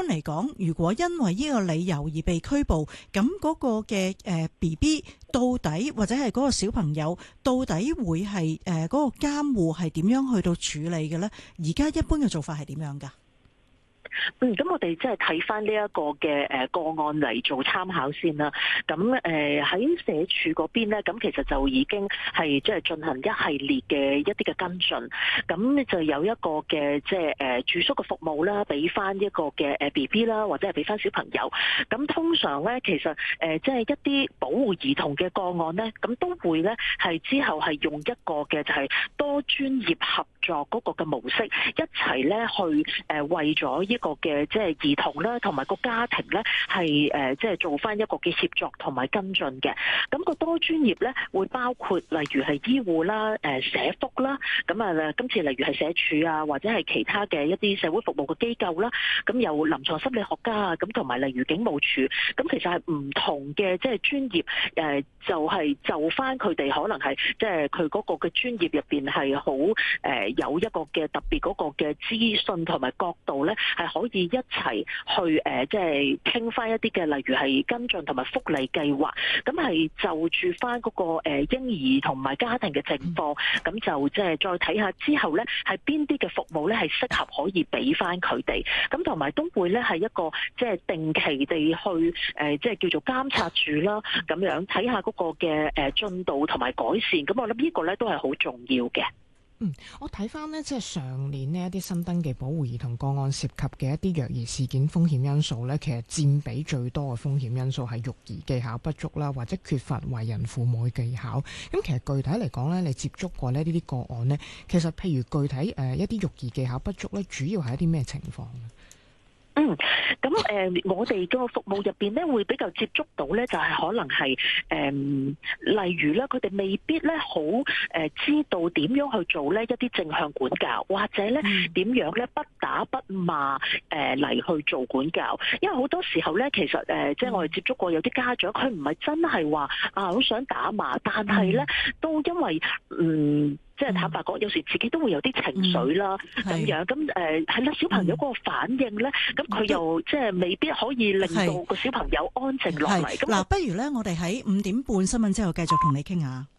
嚟講，如果因為呢個理由而被拘捕，咁嗰個嘅BB 到底或者係嗰個小朋友到底會係嗰個監護係點樣去到處理嘅呢？而家一般嘅做法係點樣㗎？ 咁我哋即係睇翻呢一個嘅個案嚟做參考先啦。咁喺社署嗰邊咧，咁其實就已經係即係進行一系列嘅一啲嘅跟進。咁就有一個嘅即係住宿嘅服務啦，俾翻一個嘅BB 啦，或者係俾翻小朋友。咁通常咧，其實即係一啲保護兒童嘅個案咧，咁都會咧係之後係用一個嘅就係多專業合作嗰個嘅模式，一齊咧去為咗呢個嘅即係兒童啦，同埋個家庭咧係即係做翻一個嘅協作同埋跟進嘅。咁個多專業咧會包括例如係醫護啦、社福啦，咁啊今次例如係社署啊，或者係其他嘅一啲社會服務嘅機構啦，咁有臨床心理學家啊，咁同埋例如警務處，咁其實係唔同嘅即係專業就係就翻佢哋可能係即係佢嗰個嘅專業入邊係好有一個嘅特別嗰個嘅資訊同埋角度咧，係可以一齊去即係傾翻一啲嘅，例如係跟進同埋福利計劃，咁係就住翻嗰個嬰兒同埋家庭嘅情況，咁就即係再睇下之後咧係邊啲嘅服務咧係適合可以俾翻佢哋，咁同埋都會咧係一個即係定期地去即係叫做監察住啦，咁樣睇下嗰個嘅進度同埋改善，咁我諗呢個咧都係好重要嘅。 我睇翻呢，即係上年呢一啲新登記保護兒童個案涉及嘅一啲虐兒事件風險因素呢，其實佔比最多嘅風險因素係育兒技巧不足啦，或者缺乏為人父母嘅技巧。咁其實具體嚟講呢，你接觸過呢啲個案呢，其實譬如具體一啲育兒技巧不足呢，主要係一啲咩情況呢？ 咁我哋個服務入邊咧，會比較接觸到咧，就係可能係例如咧，佢哋未必咧好知道點樣去做咧一啲正向管教，或者咧點樣咧不打不罵嚟去做管教。因為好多時候咧，其實即係我哋接觸過有啲家長，佢唔係真係話好想打罵，但係咧都因為即係坦白講，有時自己都會有啲情緒啦，咁樣咁係啦，小朋友嗰個反應咧，咁佢又即係未必可以令到個小朋友安靜落嚟。 嗱，不如咧，我哋喺5點半新聞之後繼續同你傾下。